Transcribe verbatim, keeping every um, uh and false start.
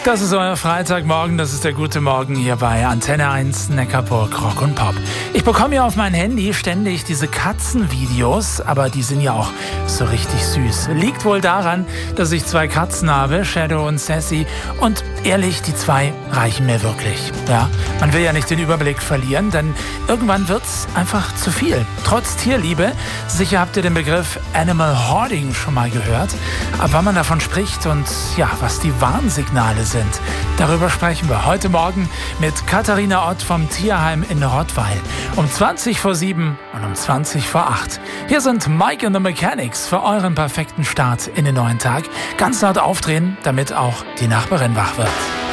Das ist euer Freitagmorgen, das ist der gute Morgen hier bei Antenne eins, Neckarburg, Rock und Pop. Ich bekomme ja auf mein Handy ständig diese Katzenvideos, aber die sind ja auch so richtig süß. Liegt wohl daran, dass ich zwei Katzen habe, Shadow und Sassy, und ehrlich, die zwei reichen mir wirklich. Ja, man will ja nicht den Überblick verlieren, denn irgendwann wird's einfach zu viel. Trotz Tierliebe, sicher habt ihr den Begriff Animal Hoarding schon mal gehört, ab wann man davon spricht und ja, was die Warnsignale sind. Darüber sprechen wir heute Morgen mit Katharina Ott vom Tierheim in Rottweil. Um zwanzig vor sieben und um zwanzig vor acht. Hier sind Mike and the Mechanics für euren perfekten Start in den neuen Tag. Ganz laut aufdrehen, damit auch die Nachbarin wach wird.